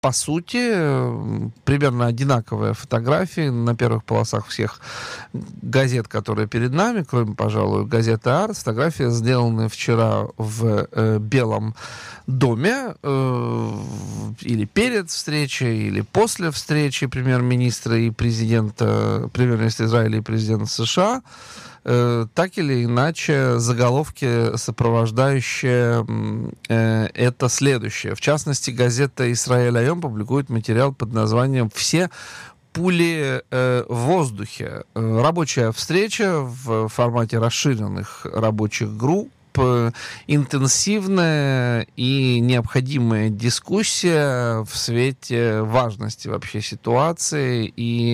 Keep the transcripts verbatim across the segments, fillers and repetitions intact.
по сути, примерно одинаковые фотографии на первых полосах всех газет, которые перед нами, кроме, пожалуй, газеты «Арт». Фотографии сделаны вчера в э, Белом доме, э, или перед встречей, или после встречи премьер-министра и президента, премьер-министра Израиля и президента США. Э, так или иначе, заголовки, сопровождающие э, это следующее. В частности, газета «Исраэль Айом» публикует материал под названием «Все пули э, в воздухе». Э, рабочая встреча в формате расширенных рабочих групп, интенсивная и необходимая дискуссия в свете важности вообще ситуации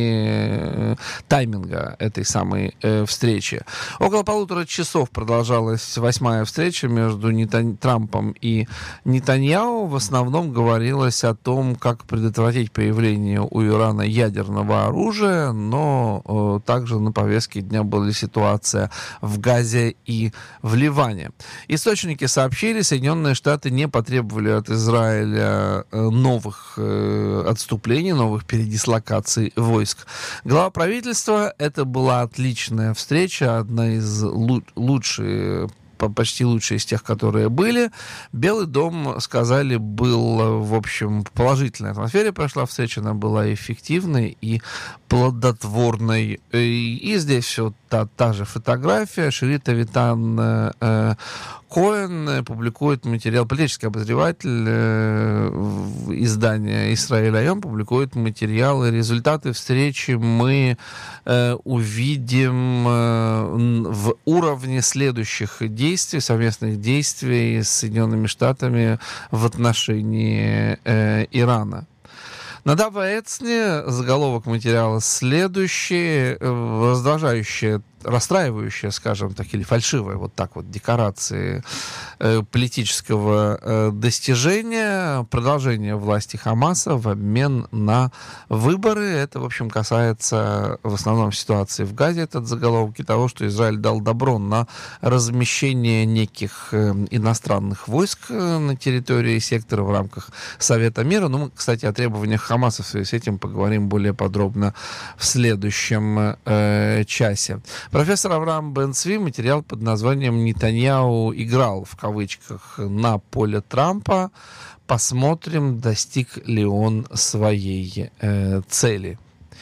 и тайминга этой самой э, встречи. Около полутора часов продолжалась восьмая встреча между Нетан... Трампом и Нетаньяху. В основном говорилось о том, как предотвратить появление у Ирана ядерного оружия, но э, также на повестке дня была ситуация в Газе и в Ливане. Источники сообщили, Соединенные Штаты не потребовали от Израиля новых э, отступлений, новых передислокаций войск. Глава правительства, это была отличная встреча, одна из лу- лучших, почти лучшие из тех, которые были. Белый дом, сказали, был, в общем, в положительной атмосфере прошла встреча, она была эффективной и плодотворной. И, и здесь все та, та же фотография. Шерит Авитан э, Коэн публикует материал, политический обозреватель э, издания «Исраэль Айом» публикует материалы. Результаты встречи мы э, увидим э, в уровне следующих действий, совместных действий с Соединенными Штатами в отношении э, Ирана. Надав Эцни, заголовок материала следующий, раздражающее, расстраивающее, скажем так, или фальшивое, вот так вот, декорации э, политического э, достижения, продолжение власти Хамаса в обмен на выборы. Это, в общем, касается в основном ситуации в Газе, этот заголовок, и того, что Израиль дал добро на размещение неких э, иностранных войск э, на территории сектора в рамках Совета мира. Ну, мы, кстати, о требованиях Хамаса в связи с этим поговорим более подробно в следующем э, часе. Профессор Авраам Бен-Цви, материал под названием «Нетаньяху играл» в кавычках на поле Трампа. Посмотрим, достиг ли он своей э, цели.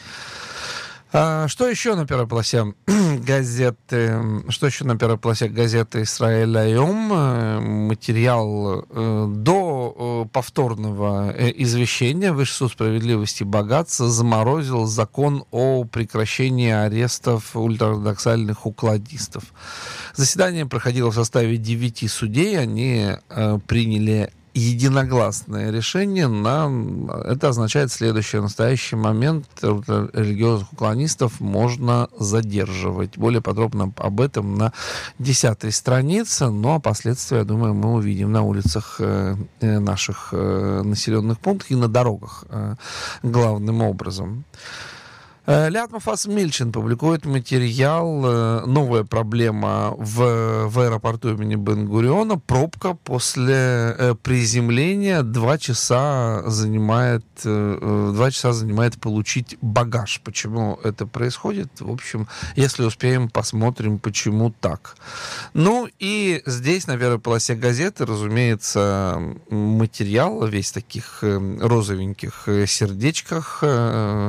А, что еще на первой полосе газеты? Что еще на первой полосе газеты «Исраэль Айом»? Материал э, до э, повторного э, извещения Высший суд справедливости и богатства заморозил закон о прекращении арестов ультраортодоксальных укладистов. Заседание проходило в составе девяти судей. Они э, приняли единогласное решение. На... Это означает следующее. В настоящий момент религиозных уклонистов можно задерживать. Более подробно об этом на десятой странице, но последствия, я думаю, мы увидим на улицах э, наших э, населенных пунктов и на дорогах э, главным образом. Леат Мофас Мильчин публикует материал «Новая проблема в, в аэропорту имени Бен-Гуриона». Пробка после э, приземления два часа занимает, э, два часа занимает получить багаж. Почему это происходит? В общем, если успеем, посмотрим, почему так. Ну и здесь на первой полосе газеты, разумеется, материал весь в таких э, розовеньких сердечках, э,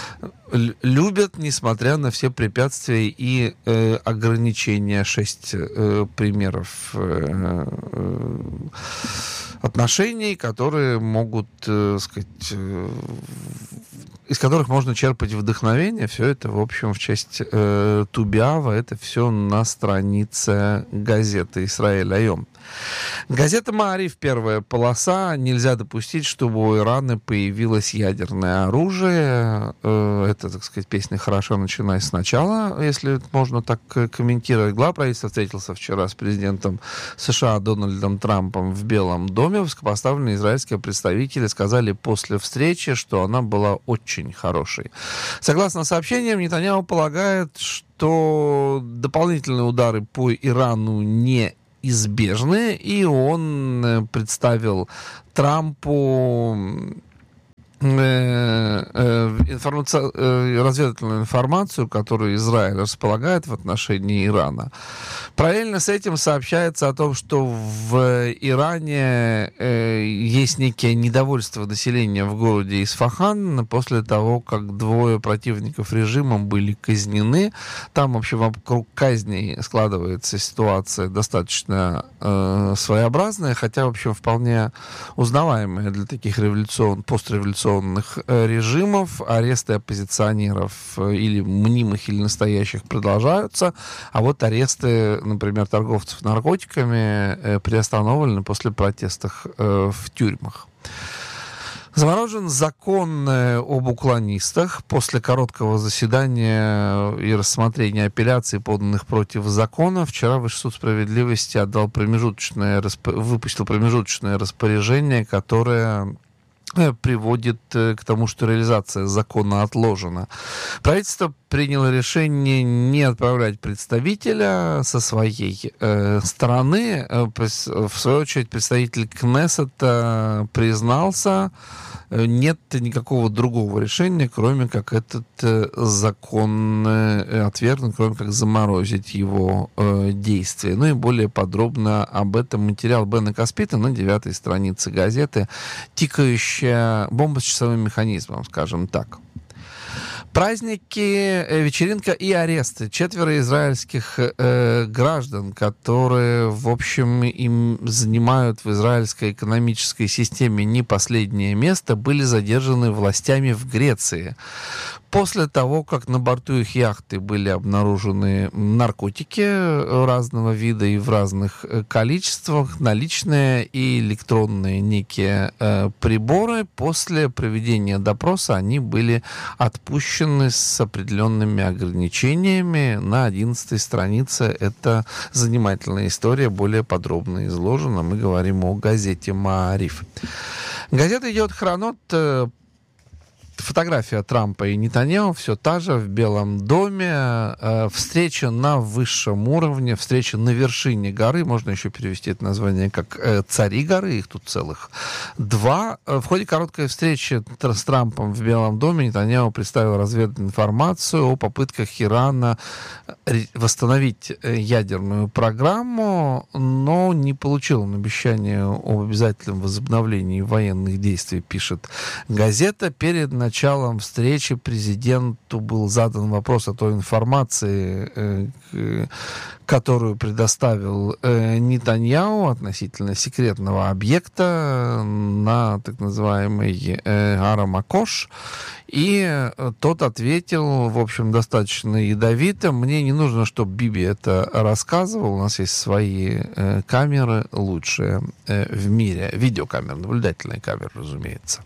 любят, несмотря на все препятствия и э, ограничения. Шесть э, примеров э, э, отношений, которые могут, э, сказать, э, из которых можно черпать вдохновение. Все это, в общем, в честь э, Тубиава. Это все на странице газеты «Исраэль Айом». Газета «Маариф», первая полоса. Нельзя допустить, чтобы у Ирана появилось ядерное оружие. Это, так сказать, песня хорошо начиная сначала, если можно так комментировать. Глава правительства встретился вчера с президентом США Дональдом Трампом в Белом доме. Высокопоставленные израильские представители сказали после встречи, что она была очень хорошей. Согласно сообщениям, Нетаньяху полагает, что дополнительные удары по Ирану не избежны, и он представил Трампу информаци... разведывательную информацию, которую Израиль располагает в отношении Ирана. Параллельно с этим сообщается о том, что в Иране э, есть некое недовольство населения в городе Исфахан после того, как двое противников режима были казнены. Там вообще вокруг казней складывается ситуация достаточно э, своеобразная, хотя, в общем, вполне узнаваемая для таких революцион... постреволюционных э, режимов. Аресты оппозиционеров э, или мнимых, или настоящих продолжаются, а вот аресты, например, торговцев наркотиками э, приостановлены после протестов э, в тюрьмах. Заморожен закон об уклонистах. После короткого заседания и рассмотрения апелляций, поданных против закона, вчера Высший суд справедливости отдал промежуточное, выпустил промежуточное распоряжение, которое приводит к тому, что реализация закона отложена. Правительство приняло решение не отправлять представителя со своей э, стороны. В свою очередь, представитель Кнессета признался, нет никакого другого решения, кроме как этот э, закон э, отвергнуть, кроме как заморозить его э, действия. Ну и более подробно об этом материал Бена Каспита на девятой странице газеты «Тикающая бомба с часовым механизмом», скажем так. Праздники, вечеринка и аресты. Четверо израильских э, граждан, которые, в общем, им занимают в израильской экономической системе не последнее место, были задержаны властями в Греции. После того, как на борту их яхты были обнаружены наркотики разного вида и в разных количествах, наличные и электронные некие э, приборы, после проведения допроса они были отпущены с определенными ограничениями. На одиннадцатой странице это занимательная история, более подробно изложена. Мы говорим о газете «Маариф». Газета идет хронот. Фотография Трампа и Нетаньяху все та же в Белом доме. Э, встреча на высшем уровне, встреча на вершине горы. Можно еще перевести это название как э, «Цари горы». Их тут целых два. В ходе короткой встречи с Трампом в Белом доме Нетаньяху представил разведывательную информацию о попытках Ирана восстановить ядерную программу, но не получил он обещание об обязательном возобновлении военных действий, пишет газета. Перед началом встречи президенту был задан вопрос о той информации, которую предоставил Нетаньяху относительно секретного объекта на так называемый Ар-Макош. И тот ответил, в общем, достаточно ядовито: мне не нужно, чтобы Биби это рассказывал, у нас есть свои э, камеры лучшие э, в мире. Видеокамеры, наблюдательные камеры, разумеется.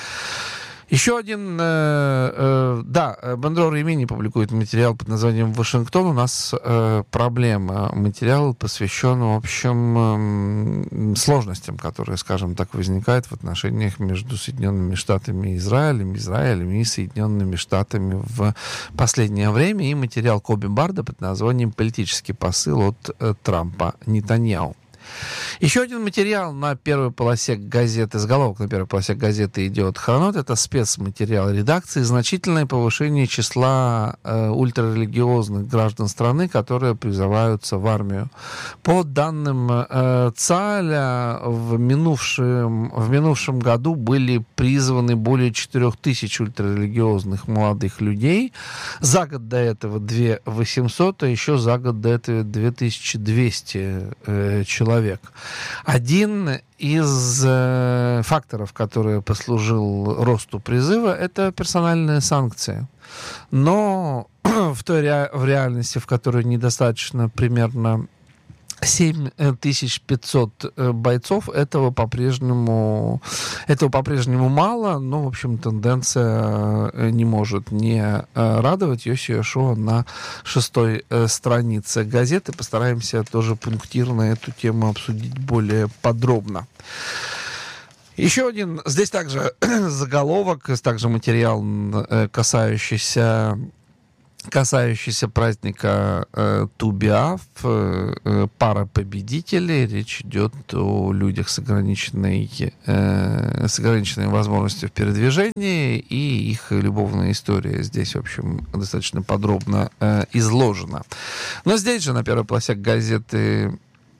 Еще один, э, э, да, Бандерор Емини публикует материал под названием «Вашингтон». У нас э, проблема. Материал посвящен, в общем, э, сложностям, которые, скажем так, возникают в отношениях между Соединенными Штатами и Израилем, Израилем и Соединенными Штатами в последнее время. И материал Коби Барда под названием «Политический посыл от э, Трампа Нетаньяху». Еще один материал на первой полосе газеты, заголовок на первой полосе газеты идет хронот. Это спецматериал редакции. Значительное повышение числа э, ультрарелигиозных граждан страны, которые призываются в армию. По данным э, ЦАЛЯ, в минувшем, в минувшем году были призваны более четырех тысяч ультрарелигиозных молодых людей. За год до этого две тысячи восемьсот, а еще за год до этого две тысячи двести э, человек. Один из э, факторов, который послужил росту призыва, это персональные санкции. Но в той ре- в реальности, в которой недостаточно примерно семь тысяч пятьсот бойцов, этого по-прежнему, этого по-прежнему мало, но, в общем, тенденция не может не радовать. Йоси Йошуа на шестой странице газеты. Постараемся тоже пунктирно эту тему обсудить более подробно. Еще один, здесь также заголовок, также материал, касающийся касающийся праздника э, Ту-Биав, э, э, пара победителей. Речь идет о людях с ограниченной, э, с ограниченной возможностью в передвижении, и их любовная история здесь, в общем, достаточно подробно э, изложена. Но здесь же на первой полосе газеты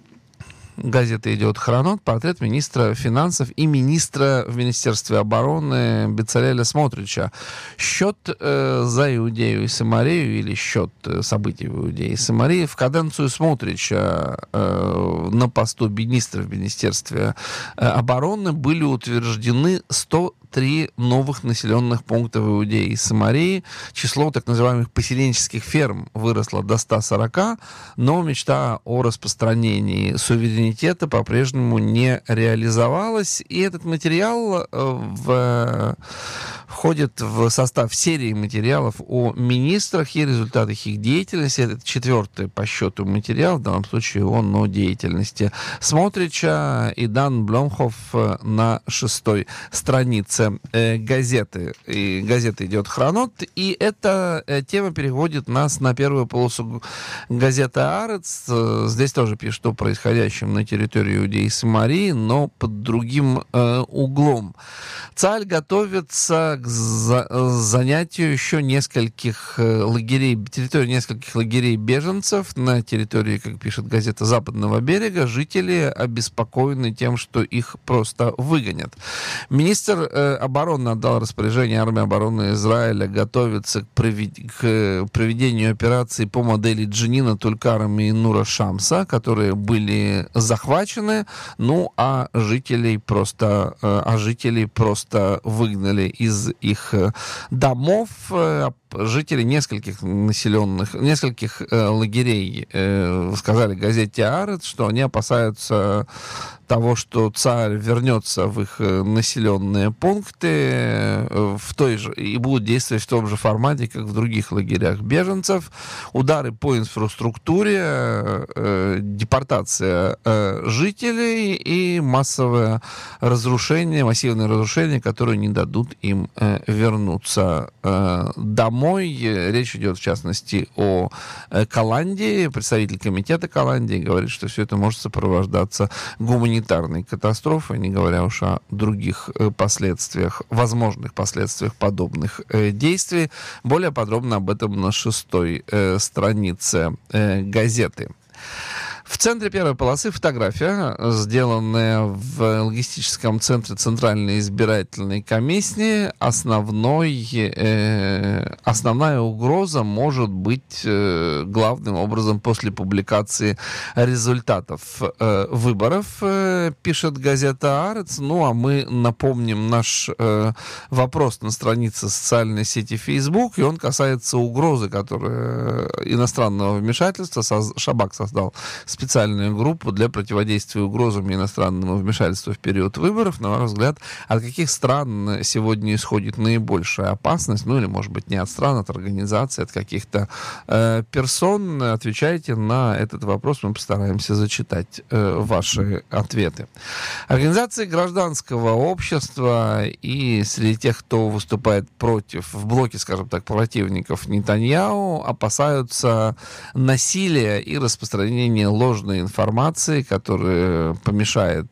Газета «Идет Хронот», портрет министра финансов и министра в Министерстве обороны Бецалеля Смотрича. Счет э, за Иудею и Самарию, или счет э, событий в Иудее и Самарии в каденцию Смотрича э, на посту министра в Министерстве э, обороны были утверждены сто три новых населенных пункта в Иудее и Самарии. Число так называемых поселенческих ферм выросло до ста сорока, но мечта о распространении суверенитета по-прежнему не реализовалась. И этот материал в... входит в состав серии материалов о министрах и результатах их деятельности. Это четвертый по счету материал, в данном случае он о деятельности Смотрича, и дан Бломхоф на шестой странице газеты. И газета «Идет Хронот», и эта тема переводит нас на первую полосу газеты «Аарец». Здесь тоже пишут о происходящем на территории Иудеи и Самарии, но под другим э, углом. Царь готовится к за, занятию еще нескольких лагерей, территории нескольких лагерей беженцев на территории, как пишет газета, Западного берега. Жители обеспокоены тем, что их просто выгонят. Министр э, обороны отдал распоряжение армии обороны Израиля готовиться к, провед... к проведению операции по модели Дженина, Тулькаром и Нура Шамса, которые были захвачены, ну а жителей просто, э, а жителей просто выгнали из их домов. Жители нескольких населенных, нескольких э, лагерей э, сказали газете «Аарец», что они опасаются того, что царь вернется в их населенные пункты э, в той же, и будут действовать в том же формате, как в других лагерях беженцев. Удары по инфраструктуре, э, депортация э, жителей и массовое разрушение, массивное разрушение, которые не дадут им э, вернуться э, домой. Речь идет, в частности, о Каландии. Представитель комитета Каландии говорит, что все это может сопровождаться гуманитарной катастрофой, не говоря уж о других последствиях, возможных последствиях подобных действий. Более подробно об этом на шестой странице газеты. В центре первой полосы фотография, сделанная в логистическом центре Центральной избирательной комиссии. Основной, э, основная угроза может быть э, главным образом после публикации результатов э, выборов, э, пишет газета «Аарец». Ну, а мы напомним наш э, вопрос на странице социальной сети Facebook, и он касается угрозы, которая иностранного вмешательства. Соз... Шабак создал специальную группу для противодействия угрозам иностранному вмешательству в период выборов. На ваш взгляд, от каких стран сегодня исходит наибольшая опасность? Ну, или, может быть, не от стран, от организаций, от каких-то э, персон? Отвечайте на этот вопрос. Мы постараемся зачитать э, ваши ответы. Организации гражданского общества и среди тех, кто выступает против, в блоке, скажем так, противников Нетаньяху, опасаются насилия и распространения ложной информации, которая помешает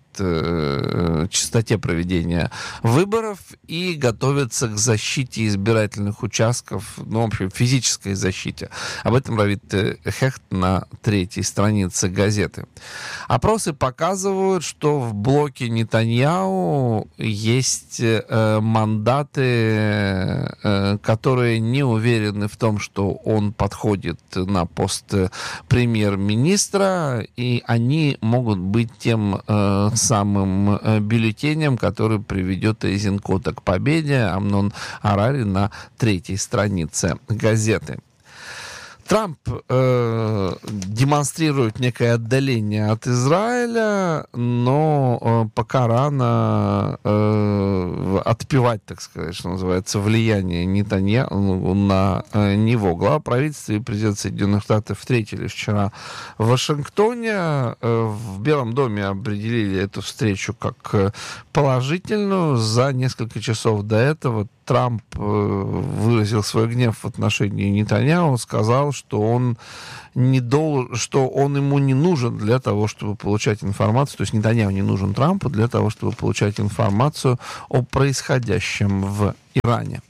э, чистоте проведения выборов, и готовятся к защите избирательных участков, ну, в общем, физической защите. Об этом Равит Хехт на третьей странице газеты. Опросы показывают, что в блоке Нетаньяху есть э, мандаты, э, которые не уверены в том, что он подходит на пост премьер-министра, и они могут быть тем э, самым э, бюллетенем, который приведет Эйзенкота к победе. Амнон Арари на третьей странице газеты. Трамп э, демонстрирует некое отдаление от Израиля, но э, пока рано э, отпевать, так сказать, что называется, влияние Нетаньяху на э, него. Глава правительства и президент Соединенных Штатов встретились вчера в Вашингтоне. Э, в Белом доме определили эту встречу как положительную. За несколько часов до этого Трамп выразил свой гнев в отношении Нетаньяху, сказал, что он не дол... что он ему не нужен для того, чтобы получать информацию, то есть Нетаньяху не нужен Трампу для того, чтобы получать информацию о происходящем в Иране.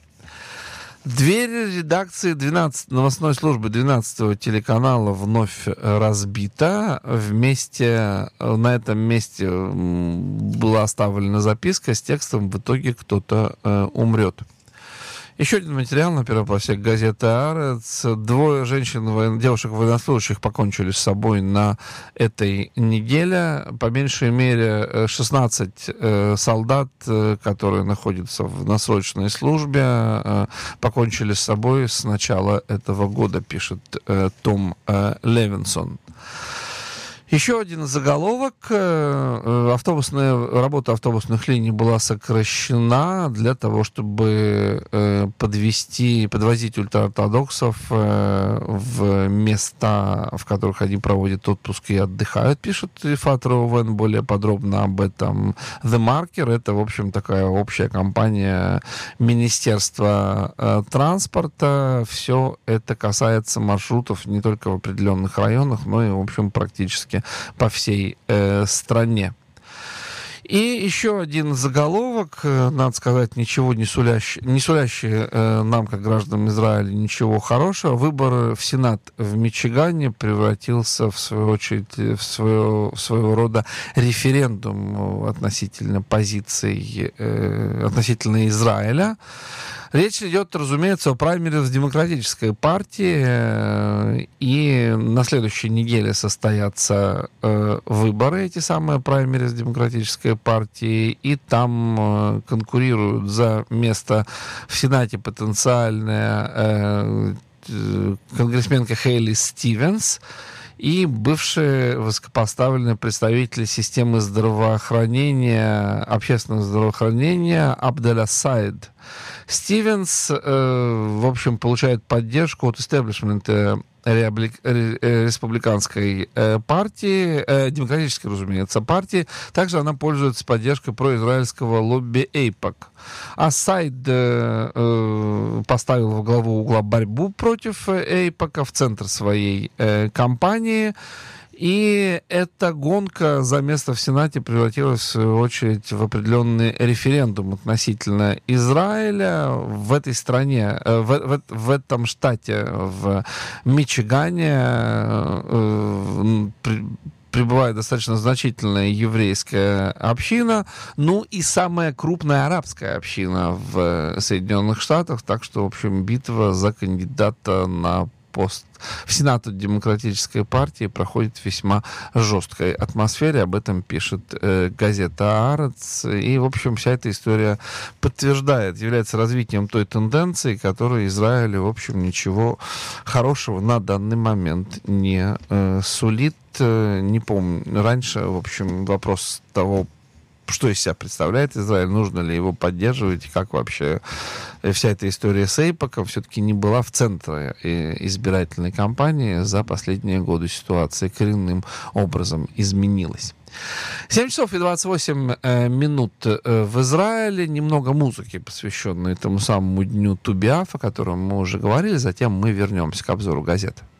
Дверь редакции двенадцатой новостной службы двенадцатого телеканала вновь разбита. Вместе, на этом месте была оставлена записка с текстом «В итоге кто-то э, умрет». Еще один материал на первой полосе газеты «Аарец». Двое женщин, девушек-военнослужащих покончили с собой на этой неделе. По меньшей мере шестнадцать э, солдат, э, которые находятся в насрочной службе, э, покончили с собой с начала этого года, пишет э, Том э, Левинсон. Еще один заголовок. Автобусная, работа автобусных линий была сокращена для того, чтобы подвести, подвозить ультраортодоксов в места, в которых они проводят отпуск и отдыхают, пишет Рифат Роувен более подробно об этом. The Marker — это, в общем, такая общая компания Министерства транспорта. Все это касается маршрутов не только в определенных районах, но и, в общем, практически по всей э, стране. И еще один заголовок, э, надо сказать, ничего не сулящий, не сулящий э, нам, как гражданам Израиля, ничего хорошего. Выбор в Сенат в Мичигане превратился, в свою очередь, в, свое, в своего рода референдум относительно позиций, э, относительно Израиля. Речь идет, разумеется, о праймериз Демократической партии, э, и на следующей неделе состоятся э, выборы, эти самые праймериз Демократической партии, и там э, конкурируют за место в Сенате потенциальная э, конгрессменка Хейли Стивенс и бывшие высокопоставленные представители системы здравоохранения, общественного здравоохранения Абдель Саид. Стивенс, э, в общем, получает поддержку от истеблишмента республиканской э, партии, э, демократической, разумеется, партии. Также она пользуется поддержкой произраильского лобби эйпак. А Сайд э, э, поставил во главу угла борьбу против эйпака в центр своей э, кампании. И эта гонка за место в Сенате превратилась, в свою очередь, в определенный референдум относительно Израиля в этой стране, в, в, в этом штате, в Мичигане, при, прибывает достаточно значительная еврейская община, ну и самая крупная арабская община в Соединенных Штатах, так что, в общем, битва за кандидата на пост в Сенат Демократической партии проходит в весьма жесткой атмосфере. Об этом пишет э, газета «Аарец». И, в общем, вся эта история подтверждает, является развитием той тенденции, которая Израилю, в общем, ничего хорошего на данный момент не э, сулит. Э, не помню. Раньше, в общем, вопрос того, что из себя представляет Израиль, нужно ли его поддерживать, и как вообще вся эта история с эйпаком все-таки не была в центре избирательной кампании. За последние годы ситуация коренным образом изменилась. семь часов и двадцать восемь э, минут э, в Израиле. Немного музыки, посвященной этому самому дню Ту-Б'Ав, о котором мы уже говорили. Затем мы вернемся к обзору газет.